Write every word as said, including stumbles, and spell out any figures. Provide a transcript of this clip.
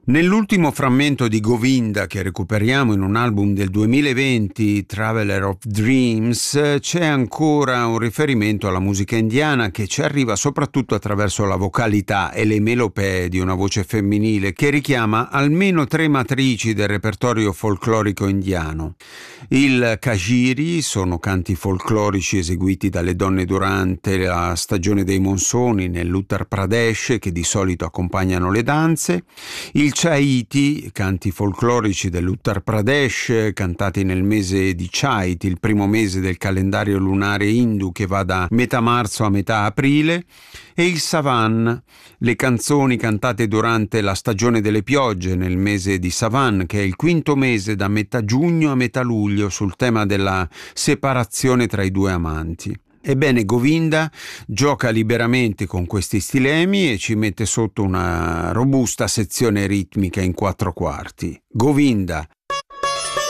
Nell'ultimo frammento di Govinda che recuperiamo in un album del duemilaventi, Traveler of Dreams, c'è ancora un riferimento alla musica indiana che ci arriva soprattutto attraverso la vocalità e le melopee di una voce femminile che richiama almeno tre matrici del repertorio folclorico indiano. Il Kajiri sono canti folclorici eseguiti dalle donne durante la stagione dei monsoni nell'Uttar Pradesh che di solito accompagnano le danze. Il Chaiti, canti folclorici dell'Uttar Pradesh, cantati nel mese di Chait, il primo mese del calendario lunare hindu che va da metà marzo a metà aprile, e il Savan, le canzoni cantate durante la stagione delle piogge nel mese di Savan, che è il quinto mese da metà giugno a metà luglio, sul tema della separazione tra i due amanti. Ebbene, Govinda gioca liberamente con questi stilemi e ci mette sotto una robusta sezione ritmica in quattro quarti. Govinda,